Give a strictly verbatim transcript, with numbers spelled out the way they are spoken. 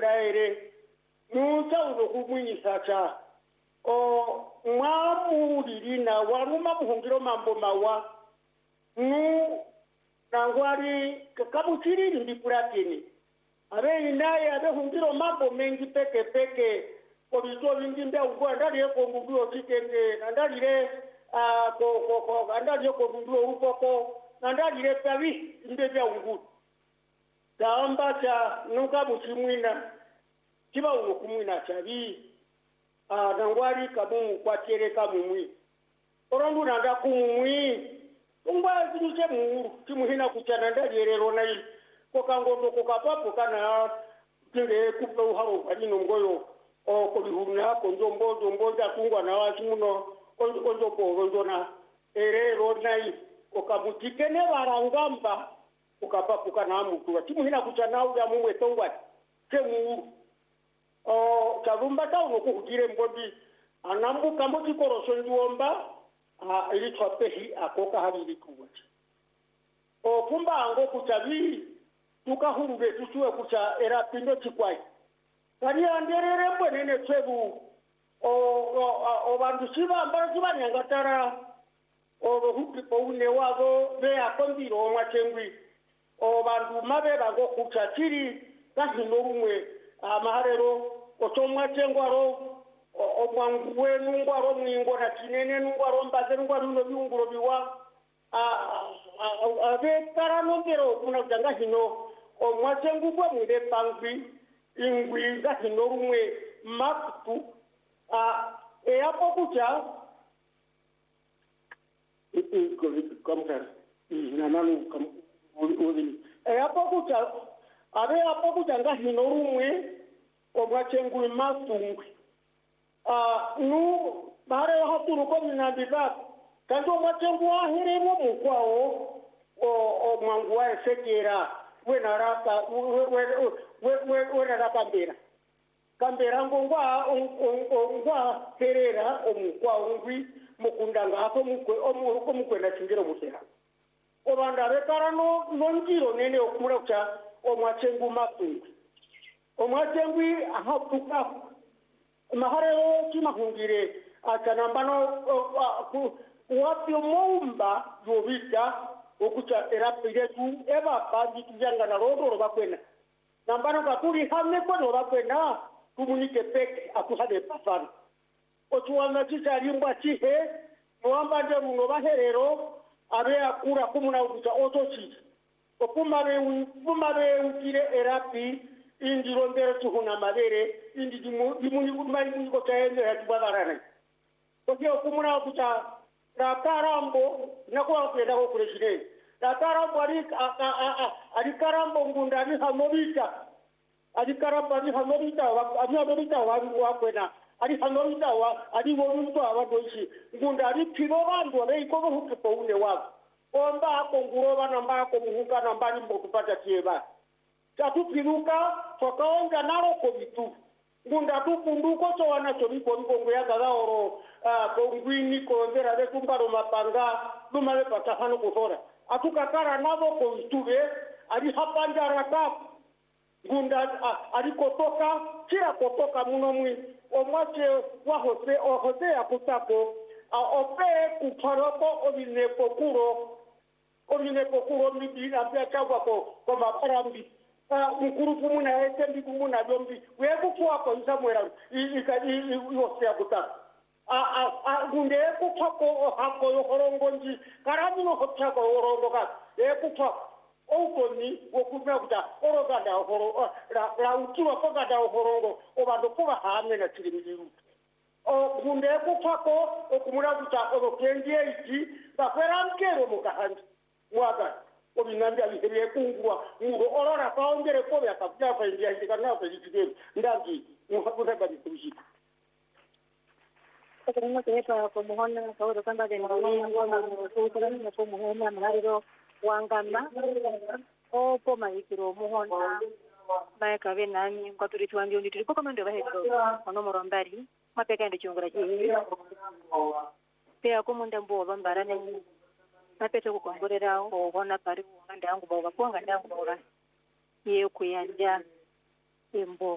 ere nuta unokumwinyisa cha o mwamulirina waruma muhungiro mambo mawa nu nangwari kabuchiriri ndipuratini abe inaye abe hungiro mambo mengi peke peke obito bingi nda ugwa ndali ko ngubulo kitenge ndalire a ko ko ko ndali ko ngubulo ukoko ndalire tabi ndebya ungu damba cha nuka buchimwina kiba uno kumwina chabi a nangwari kabumu kwatere kamumwi orangu nanda kumumwi ungwa zije mu kimuhina kuchana ndalirero nayi ko kangondo ko kapapo kana tinde kupe uharo alino ngoyo o ko bihuna ko njombo njombo da kungwa na watu muno onjo ko onjo na erero nayi ko kabutike ne barangamba ko kapapo kana mutu kimuhina kuchana uya mumwe tongwa kemu o kabumba ta uno kugire mbodi anambuka mbodi korosho ndiomba a ili twapehi akoka habiri kuwati o kumba ango kuchabi tukahurube tuchwe kucha era pindo chikwai kari anderere mbonene twebu o o bandu chiba mbara chiba nyangatara o hupi poune wago be akondiro mwachengwi o bandu mabe bago kucha chiri kahinorumwe amaharero otomwa chengwaro omwanguwe nungwaro mwingora kinene nungwaro mbaze nungwaro no biunguro biwa a ave karanongero kuna janga hino omwachengugwa mwire pangwi ingwi ga hino rumwe maktu a e apo kucha e ko kamkar nananu kam odi e apo kucha ave apo kucha ga hino rumwe omwachengugwa maktu ah nu bare haturu ko minabika kanto machengu ahiremo mukwao o o mangwa sekera we naraka we we we we naraka mbera kambera ngongwa ngwa herera o mukwao ngwi mukundanga ako mukwe o muko mukwenda chingiro musera o banda bekarano nongiro nene okumura cha o machengu makungu o machengu ahatuka mahareo kimahungire akanambano wapi momba jovita okucha erapire tu eba baji kijanga na rodo robakwena nambano kakuri hamne kwa robakwena kumunike peke akuhade pafana otuwana chicha rimba chihe mwamba nje muno baherero abe akura kumuna okucha otochi okumabe ukumabe ukire erapi indiro ndero tuhuna mabere indi dimu dimu mari ko tayende ya tubadarana ko je kumuna kuta la karambo nako kwenda ko president la karambo ari ari karambo ngundani hamobita ari karambo ari hamobita ari hamobita wa kwenda ari hamobita wa ari wonto abadoshi ngundani pibo bandu re ko ko huko une wa omba ko nguro bana mba ko muhuka na mbali mbo kupata kieba tatukiruka tokaonga naro ko bitu ngunda tukunduko to wana to biko ngongo ya galaoro ko ngwini ko ndera de kumbaro mapanga lumale patahano kutora atukakara nabo ko bitube ari hapanja raka ngunda ari kotoka kira kotoka muno mwi omwache wa hose o hose akutako ope kuparoko obine kokuro obine kokuro mibira bya chagwa ko ko maparambi mukuru kumuna etembi kumuna dombi weku kwa ko nsamwera ikadi yose akuta a a gunde ku kwako hako yo horongonji karamu no hotako horongo ka eku kwa okoni okuna kuta oroganda horo la la ukiwa ko gada horongo obando kuba hamwe na tirimiriru o gunde ku kwako okumura kuta orokenje iki bakwera mkero mukahandi mwaga obinambya bihebye kungwa ngo orora kaongere ko byakabya kwa india ndikana kwa jitike ndagi muhakuza bali kubishika tenemos que para como hona sauro kamba de ngona ngona ngona na como hona mariro wangama o po maikiro muhona maika benani kwa turi tuandio ndiri ko komando baheto ono morombari mapeka ndi chungura chi pe akomunda mbo bambara ne mapete kukongorera o hona pari nganda yangu baba kwanga ndangu bora ye kuyanja embo